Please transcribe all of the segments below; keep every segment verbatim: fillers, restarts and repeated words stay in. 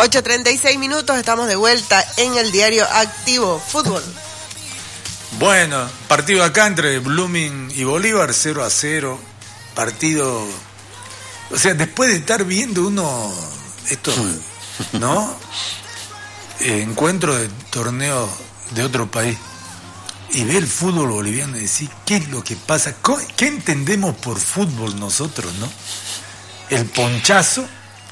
ocho treinta y seis minutos, estamos de vuelta en el diario Activo Fútbol. Bueno, partido acá entre Blooming y Bolívar, cero a cero. Partido, o sea, después de estar viendo uno estos, ¿no? Eh, encuentros de torneos de otro país y ve el fútbol boliviano y decir, ¿qué es lo que pasa? ¿Qué entendemos por fútbol nosotros, no? El ponchazo,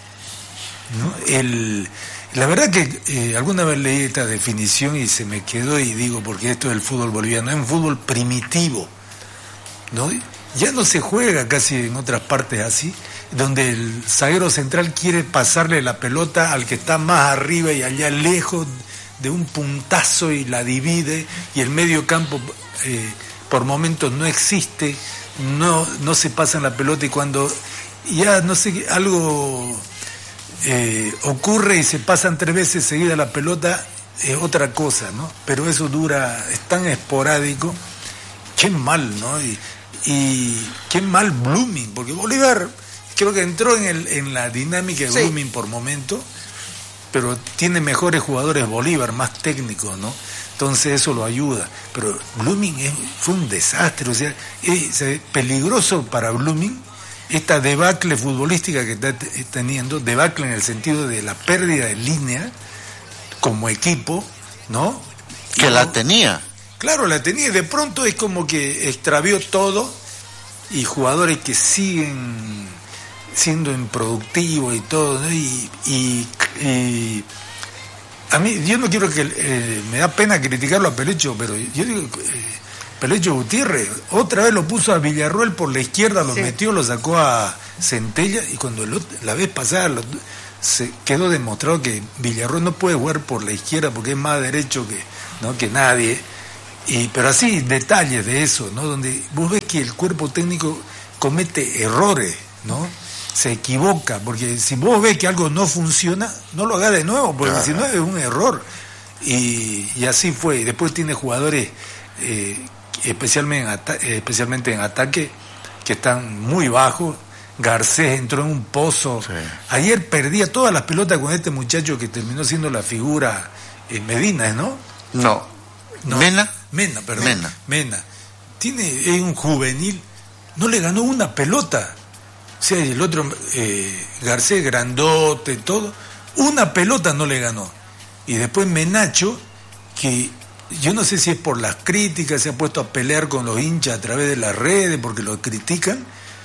¿no? El, la verdad que eh, alguna vez leí esta definición y se me quedó y digo, porque esto es el fútbol boliviano, es un fútbol primitivo, ¿no? Ya no se juega casi en otras partes así, donde el zaguero central quiere pasarle la pelota al que está más arriba y allá lejos de un puntazo y la divide, y el medio campo eh, por momentos no existe, no, no se pasan la pelota, y cuando ya no sé, algo eh, ocurre y se pasan tres veces seguida la pelota, es otra cosa, ¿no? Pero eso dura, es tan esporádico, qué mal, ¿no? Y, y qué mal Blooming, porque Bolívar creo que entró en, el, en la dinámica de sí. Blooming por momento, pero tiene mejores jugadores Bolívar, más técnicos, ¿no? Entonces eso lo ayuda. Pero Blooming es, fue un desastre, o sea, es, es peligroso para Blooming esta debacle futbolística que está t- teniendo, debacle en el sentido de la pérdida de línea como equipo, ¿no? Que y la no, tenía. Claro, la tenía, y de pronto es como que extravió todo, y jugadores que siguen siendo improductivos y todo, ¿no? Y, y, y a mí, yo no quiero que, eh, me da pena criticarlo a Pelecho, pero yo digo, eh, Pelecho Gutiérrez, otra vez lo puso a Villarroel por la izquierda, lo sí. metió, lo sacó a Centella, y cuando el, la vez pasada lo, se quedó demostrado que Villarroel no puede jugar por la izquierda porque es más derecho que, ¿no? que nadie. Y, pero así, detalles de eso, ¿no? Donde vos ves que el cuerpo técnico comete errores, ¿no? Se equivoca, porque si vos ves que algo no funciona, no lo hagas de nuevo, porque claro. si no es un error. Y, y así fue. Y después tiene jugadores, eh, especialmente, en ata- especialmente en ataque, que están muy bajos. Garcés entró en un pozo. Sí. Ayer perdía todas las pelotas con este muchacho que terminó siendo la figura, eh, Medina, ¿no? No. no. ¿Mena? Mena, perdón. Mena. Mena. Tiene, es un juvenil, no le ganó una pelota. O sea, el otro, eh, Garcés, grandote, todo, una pelota no le ganó. Y después Menacho, que yo no sé si es por las críticas, se ha puesto a pelear con los hinchas a través de las redes porque lo critican,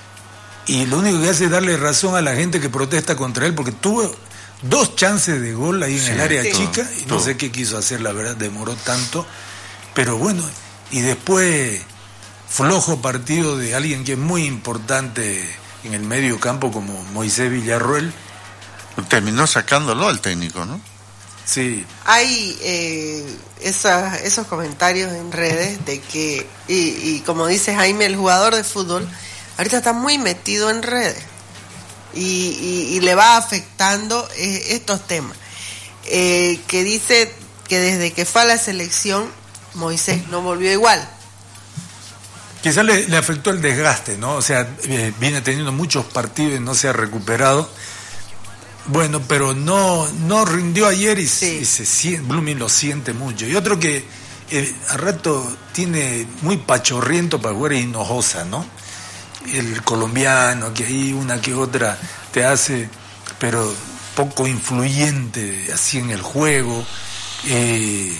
y lo único que hace es darle razón a la gente que protesta contra él, porque tuvo dos chances de gol ahí en sí, el área sí. chica, y no sé qué quiso hacer, la verdad, demoró tanto. Pero bueno, y después flojo partido de alguien que es muy importante en el medio campo como Moisés Villarroel. Terminó sacándolo el técnico, ¿no? Sí. Hay eh, esa, esos comentarios en redes de que, y, y como dice Jaime, el jugador de fútbol ahorita está muy metido en redes y, y, y le va afectando eh, estos temas. Eh, que dice que desde que fue a la selección, Moisés no volvió igual. Quizás le, le afectó el desgaste, ¿no? O sea, eh, viene teniendo muchos partidos y no se ha recuperado. Bueno, pero no no rindió ayer y, sí. y se siente, Blooming lo siente mucho. Y otro que eh, a rato tiene muy pachorriento para jugar es Hinojosa, ¿no? El colombiano, que ahí una que otra te hace, pero poco influyente así en el juego. Eh,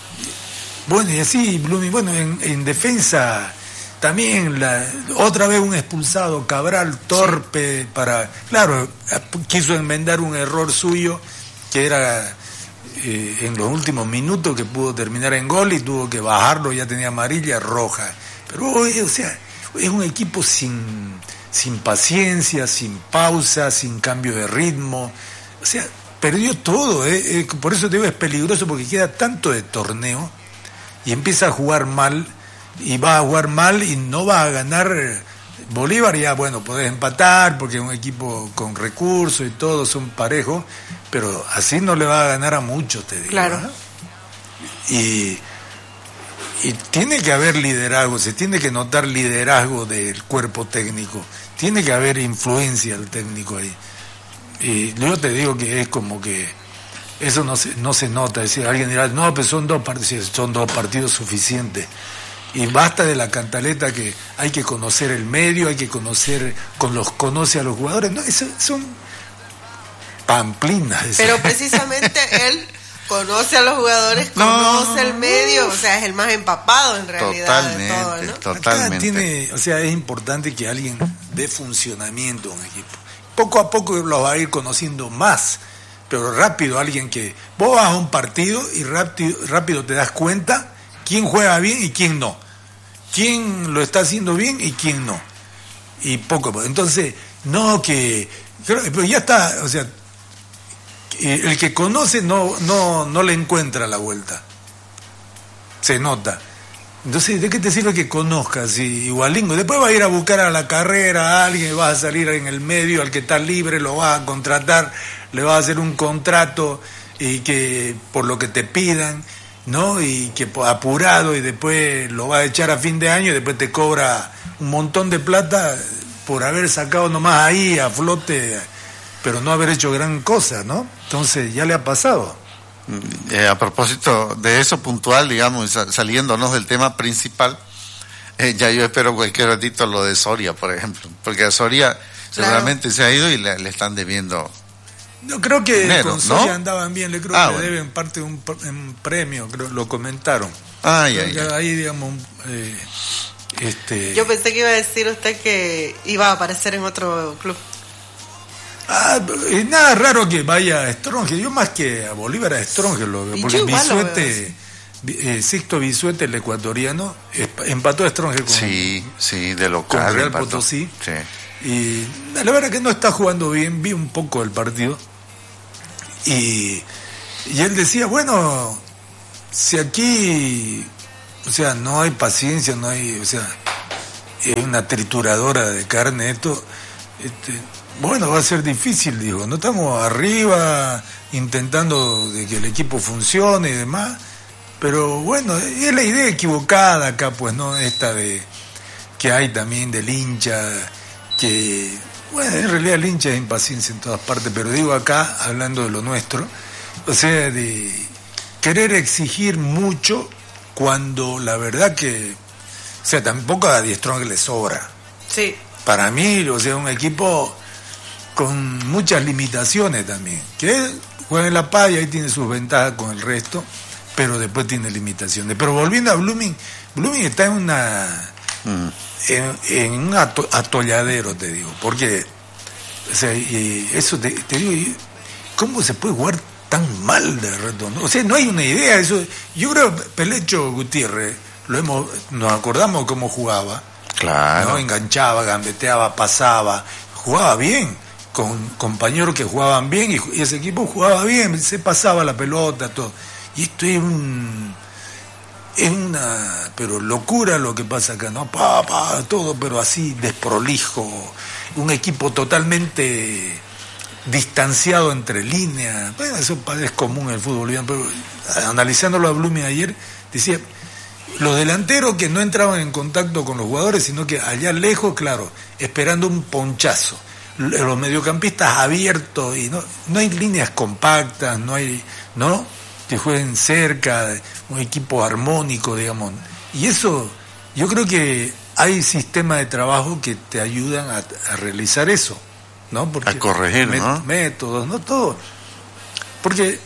bueno, y así Blooming, bueno, en, en defensa también la, otra vez un expulsado, Cabral, torpe, sí. para, claro, quiso enmendar un error suyo que era eh, en los últimos minutos, que pudo terminar en gol y tuvo que bajarlo, ya tenía amarilla, roja. Pero hoy, o sea, es un equipo sin, sin paciencia, sin pausa, sin cambio de ritmo, o sea, perdió todo, eh, eh, por eso te digo, es peligroso, porque queda tanto de torneo y empieza a jugar mal, y va a jugar mal y no va a ganar. Bolívar ya, bueno, podés empatar porque es un equipo con recursos y todo, son parejos, pero así no le va a ganar a muchos, te digo. Claro. ¿eh? Y, y tiene que haber liderazgo, se tiene que notar liderazgo del cuerpo técnico, tiene que haber influencia del técnico ahí. Y yo te digo que es como que eso no se, no se nota. Es decir, alguien dirá, no, pero son dos partidos, son dos partidos suficientes. Y basta de la cantaleta que hay que conocer el medio, hay que conocer, con los conoce a los jugadores. No, eso son pamplinas. Eso. Pero precisamente él conoce a los jugadores, conoce no, el medio, o sea, es el más empapado en realidad totalmente, de todo, ¿no? Totalmente. Acá tiene, o sea, es importante que alguien dé funcionamiento a un equipo. Poco a poco lo va a ir conociendo más, pero rápido alguien que... Vos vas a un partido y rápido, rápido te das cuenta quién juega bien y quién no. Quién lo está haciendo bien y quién no. Y poco a poco. Entonces, no que... Pero ya está, o sea, el que conoce no, no, no le encuentra la vuelta. Se nota. Entonces, ¿de qué te sirve que conozcas? Y igualingo. Después va a ir a buscar a la carrera a alguien, va a salir en el medio, al que está libre, lo va a contratar, le va a hacer un contrato y que por lo que te pidan, ¿no? Y que apurado, y después lo va a echar a fin de año y después te cobra un montón de plata por haber sacado nomás ahí a flote, pero no haber hecho gran cosa, ¿no? Entonces ya le ha pasado. Eh, a propósito de eso puntual, digamos, saliéndonos del tema principal, eh, ya yo espero cualquier ratito lo de Soria, por ejemplo, porque a Soria claro. seguramente se ha ido y le, le están debiendo. No, creo que dinero, con Soria, ¿no? Andaban bien, le creo ah, que bueno. le deben parte de un, un premio, creo, lo comentaron. Ay, ay, ay. Ahí, digamos, eh, este... Yo pensé que iba a decir usted que iba a aparecer en otro club. Ah, nada raro que vaya a Stronger, yo más que a Bolívar a Stronger lo veo, porque Bisuete, eh, Sixto Bisuete, el ecuatoriano, empató a Stronger con, sí, sí, de local, con Real empató. Potosí. Sí. Y la verdad que no está jugando bien, vi un poco el partido. Y, y él decía, bueno, si aquí, o sea, no hay paciencia, no hay, o sea, es una trituradora de carne esto, este, bueno, va a ser difícil, digo, no estamos arriba intentando de que el equipo funcione y demás, pero bueno, es la idea equivocada acá, pues, ¿no? Esta de que hay también del hincha, que, bueno, en realidad el hincha es impaciencia en todas partes, pero digo acá, hablando de lo nuestro, o sea, de querer exigir mucho cuando la verdad que, o sea, tampoco a Die Strong le sobra. Sí. Para mí, o sea, un equipo con muchas limitaciones también, que juega en La Paz y ahí tiene sus ventajas con el resto, pero después tiene limitaciones. Pero volviendo a Blooming, Blooming está en una mm. en, en un ato, atolladero, te digo, porque o sea, y eso te, te digo, ¿cómo se puede jugar tan mal de rato? ¿No? O sea, no hay una idea. Eso, yo creo Pelecho Gutiérrez, lo hemos, nos acordamos cómo jugaba, claro, ¿no? Enganchaba, gambeteaba, pasaba, jugaba bien, con compañeros que jugaban bien y, y ese equipo jugaba bien, se pasaba la pelota, todo. Y esto es un es una pero locura lo que pasa acá, ¿no? Pa, pa, todo, pero así desprolijo, un equipo totalmente distanciado entre líneas. Bueno, eso es común en el fútbol boliviano, pero analizándolo a Blooming ayer, decía, los delanteros que no entraban en contacto con los jugadores, sino que allá lejos, claro, esperando un ponchazo. Los mediocampistas abiertos y no no hay líneas compactas, no hay, ¿no? Que jueguen cerca, un equipo armónico, digamos. Y eso, yo creo que hay sistemas de trabajo que te ayudan a, a realizar eso, ¿no? Porque a corregir, met, ¿no? Métodos, no todo. Porque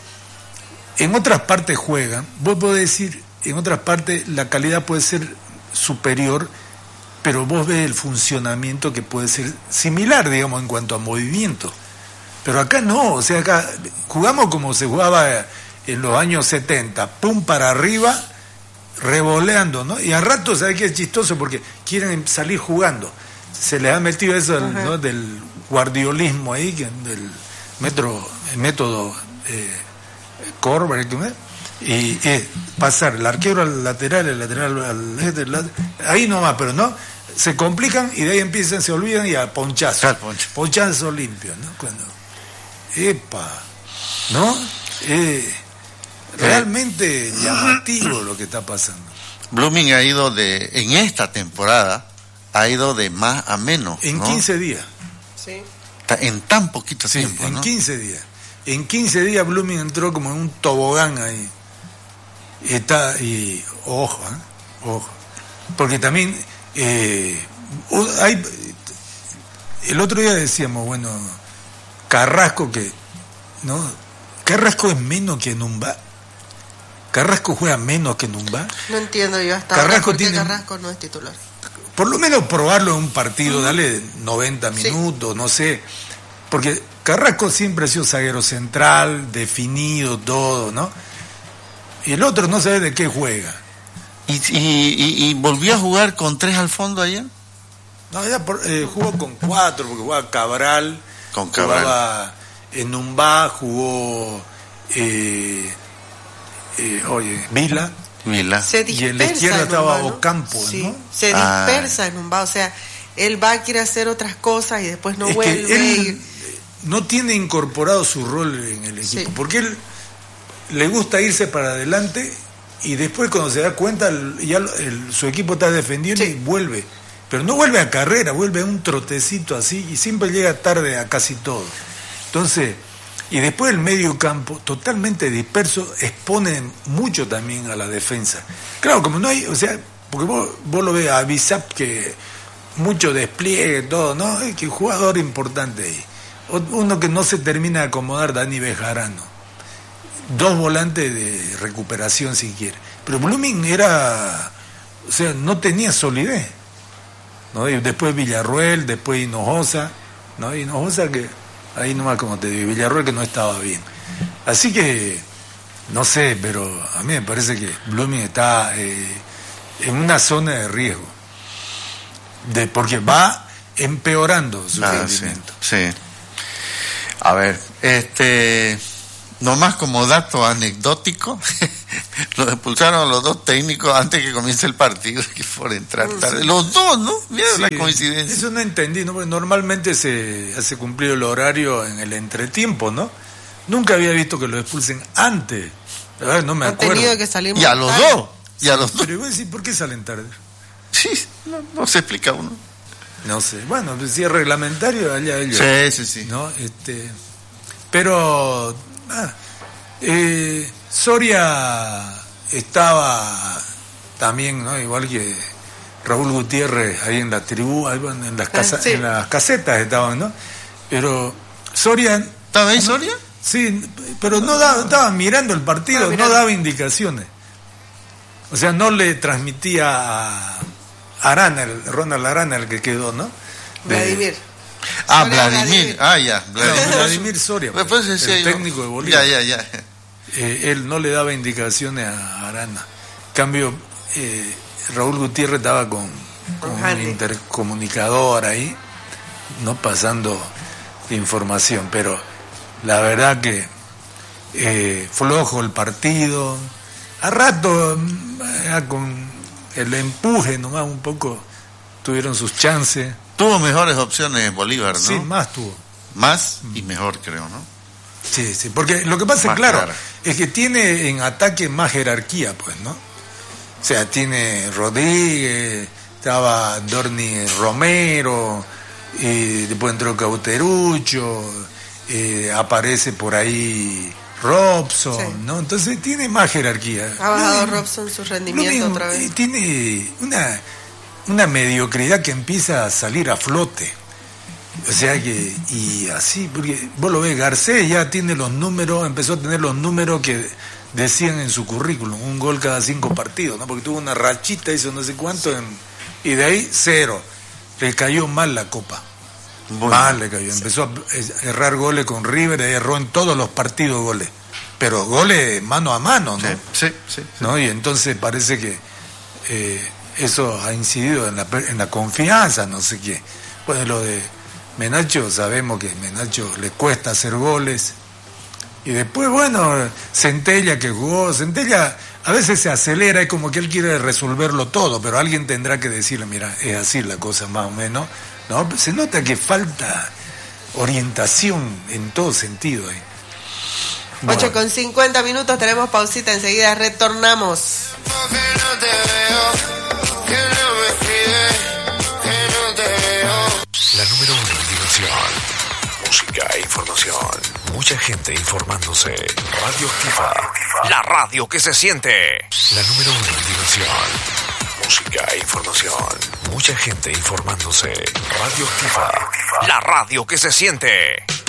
en otras partes juegan, vos podés decir, en otras partes la calidad puede ser superior, pero vos ves el funcionamiento que puede ser similar, digamos, en cuanto a movimiento. Pero acá no, o sea, acá jugamos como se jugaba en los años setenta, pum para arriba, revoleando, ¿no? Y a rato, ¿sabes qué es chistoso? Porque quieren salir jugando. Se les ha metido eso, ¿no? Del guardiolismo ahí, del metro, el método eh, Corber, y eh, pasar el arquero al lateral, el lateral al este, el lateral, ahí nomás, pero no, se complican y de ahí empiezan, se olvidan y a ponchazo, al poncho. ponchazo limpio, ¿no? Cuando, epa, ¿no? Eh, realmente eh. llamativo lo que está pasando. Blooming ha ido de, en esta temporada, ha ido de más a menos. En ¿no? quince días. Sí. En tan poquito sí, tiempo, en ¿no? quince días. en quince días Blooming entró como en un tobogán ahí. Y está, y ojo, ¿eh? ojo. Porque también eh, hay, el otro día decíamos, bueno, Carrasco que, ¿no? Carrasco es menos que Numba. Carrasco juega menos que Numba. No entiendo yo hasta Carrasco ahora por qué tiene, Carrasco no es titular. Por lo menos probarlo en un partido, dale noventa minutos, sí. No sé. Porque Carrasco siempre ha sido zaguero central, definido, todo, ¿no? Y el otro no sabe de qué juega. ¿Y, y, y, y volvió a jugar con tres al fondo ayer? No, ya por, eh, jugó con cuatro, porque jugaba Cabral, con Cabral. Jugaba en Numbá, jugó eh, eh, oye, Vila. Vila. Se y en la izquierda estaba Numbá, ¿no? Ocampo, sí, ¿no? Se dispersa ah. en Numbá, o sea, él va a querer hacer otras cosas y después no es vuelve. Que él y... no tiene incorporado su rol en el equipo, sí. Porque él le gusta irse para adelante y después cuando se da cuenta ya el, su equipo está defendiendo, sí. Y vuelve, pero no vuelve a carrera, vuelve a un trotecito así y siempre llega tarde a casi todo. Entonces, y después el medio campo totalmente disperso expone mucho también a la defensa. Claro, como no hay, o sea, porque vos, vos lo ves a Bissap que mucho despliegue, todo, ¿no? Es que jugador importante ahí. Uno que no se termina de acomodar, Dani Bejarano. Dos volantes de recuperación si quiere. Pero Blooming era, o sea, no tenía solidez, ¿no? Y después Villarruel, después Hinojosa, ¿no? Hinojosa que, ahí nomás como te digo, Villarruel que no estaba bien. Así que, no sé, pero a mí me parece que Blooming está eh, en una zona de riesgo. De, porque va empeorando su ah, rendimiento. Sí, sí. A ver, este... nomás como dato anecdótico, los expulsaron los dos técnicos antes que comience el partido, que por entrar tarde. Los dos, ¿no? Mira sí, la coincidencia. Eso no entendí, ¿no? Porque normalmente se hace cumplir el horario en el entretiempo, ¿no? Nunca había visto que lo expulsen antes. La verdad, no me Han acuerdo. Tenido que salir y a los tarde. dos. Y a los dos. Pero voy a decir, ¿por qué salen tarde? Sí, no, no se explica uno. No sé. Bueno, pues si es reglamentario, allá ellos. Sí, sí, sí. ¿No? Este, pero... Ah, eh, Soria estaba también, ¿no? Igual que Raúl Gutiérrez ahí en la tribu, ahí en las casas, sí. En las casetas estaban, ¿no? Pero Soria ¿estaba ahí ¿no? Soria? Sí, pero no daba, estaba mirando el partido, ah, no daba indicaciones. O sea, no le transmitía a Arana, el Ronald Arana, el que quedó, ¿no? De, Vladimir. Ah, Vladimir. Vladimir, ah, ya. Vladimir, no, Vladimir Soria, pues, pues, el sí, técnico yo, de Bolivia. Ya, ya, ya. Eh, él no le daba indicaciones a Arana. En cambio, eh, Raúl Gutiérrez estaba con, con un intercomunicador ahí, no pasando información, pero la verdad que eh, flojo el partido. A rato, eh, con el empuje nomás un poco, tuvieron sus chances. Tuvo mejores opciones Bolívar, ¿no? Sí, más tuvo. Más y mejor, creo, ¿no? Sí, sí, porque lo que pasa es claro, clara. Es que tiene en ataque más jerarquía, pues, ¿no? O sea, tiene Rodríguez, estaba Dorni Romero, eh, después entró Cauterucho, eh, aparece por ahí Robson, sí. ¿No? Entonces tiene más jerarquía. Ha bajado no, Robson su rendimiento no, otra vez. Tiene una... una mediocridad que empieza a salir a flote. O sea que, y así, porque vos lo ves, Garcés ya tiene los números, empezó a tener los números que decían en su currículum, un gol cada cinco partidos, ¿no? Porque tuvo una rachita, hizo no sé cuánto, en, y de ahí cero. Le cayó mal la copa. Bueno, mal le cayó. Empezó a errar goles con River, erró en todos los partidos goles. Pero goles mano a mano, ¿no? Sí, sí, sí, sí. ¿No? Y entonces parece que eh, eso ha incidido en la, en la confianza, no sé qué. Bueno, lo de Menacho, sabemos que a Menacho le cuesta hacer goles. Y después, bueno, Centella que jugó, Centella a veces se acelera, es como que él quiere resolverlo todo, pero alguien tendrá que decirle, mira, es así la cosa más o menos. No, se nota que falta orientación en todo sentido ahí. Bueno. ocho con cincuenta minutos, tenemos pausita, enseguida retornamos. La número uno en diversión. música e información. Mucha gente informándose. Radioactiva. La radio que se siente. La número uno en diversión. Música e información. Mucha gente informándose. Radioactiva. La radio que se siente.